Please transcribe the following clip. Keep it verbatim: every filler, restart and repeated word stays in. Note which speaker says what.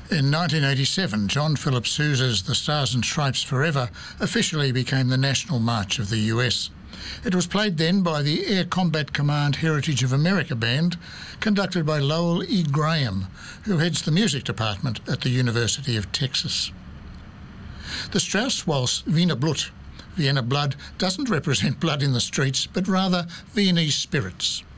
Speaker 1: In nineteen eighty-seven, John Philip Sousa's The Stars and Stripes Forever officially became the national march of the U S. It was played then by the Air Combat Command Heritage of America Band, conducted by Lowell E. Graham, who heads the music department at the University of Texas. The Strauss waltz Wiener Blut, Vienna Blood, doesn't represent blood in the streets, but rather Viennese spirits.